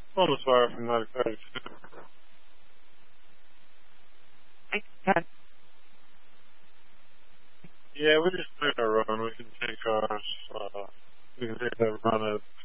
On the fire from 95. Okay. Yeah, we just take our run. We can take our, we can take that run at